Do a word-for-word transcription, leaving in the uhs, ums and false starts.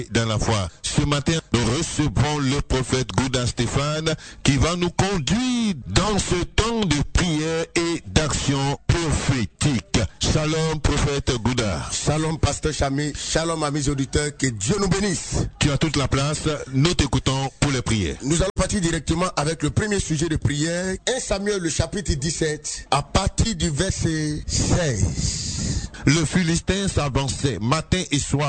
dans la foi. Ce matin, nous recevons le prophète Gouda Stéphane qui va nous conduire dans ce temps de prière et d'action prophétique. Shalom, prophète Gouda. Shalom, pasteur Chami. Shalom, amis auditeurs. Que Dieu nous bénisse. Tu as toute la place. Nous t'écoutons pour les prières. Nous allons partir directement avec le premier sujet de prière. un Samuel, le chapitre dix-sept, à partir du verset seize. Le Philistin s'avançait matin et soir